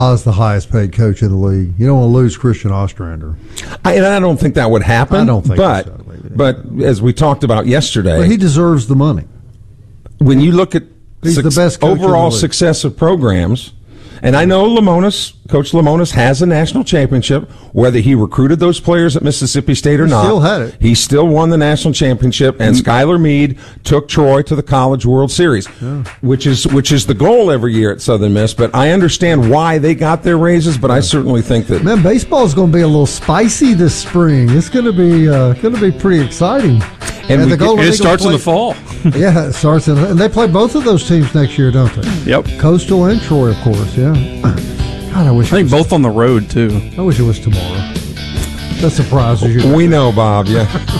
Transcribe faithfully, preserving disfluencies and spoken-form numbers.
is the highest paid coach in the league. You don't want to lose Christian Ostrander. I, and I don't think that would happen. I don't think but, so. But as we talked about yesterday, but he deserves the money. When you look at He's su- the best coach overall in the league. success of programs, and I know Lamonis, Coach Lamonis has a national championship. Whether he recruited those players at Mississippi State or He not, still had it. he still won the national championship. And Mm-hmm. Skylar Meade took Troy to the College World Series, Yeah. which is which is the goal every year at Southern Miss. But I understand why they got their raises. But I certainly think that Man, baseball is going to be a little spicy this spring. It's going to be uh, going to be pretty exciting. And we the get- Golden It Eagles starts in play- the fall. Yeah, it starts in, and they play both of those teams next year, don't they? Yep. Coastal and Troy, of course. Yeah. God, I wish. I it think was, both on the road, too. I wish it was tomorrow. That surprises you. we know, Bob. Yeah.